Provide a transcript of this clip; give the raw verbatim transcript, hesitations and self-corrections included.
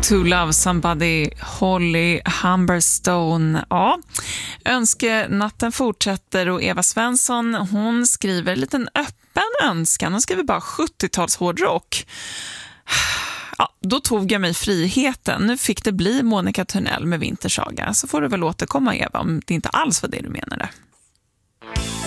To Love Somebody, Holly Humberstone. Ja, önskenatten fortsätter och Eva Svensson, hon skriver en liten öppen önskan. Hon skriver bara sjuttio-tals hårdrock. Ja, då tog jag mig friheten. Nu fick det bli Monica Törnell med Vintersaga. Så får du väl återkomma, Eva, om det inte alls var det du menade.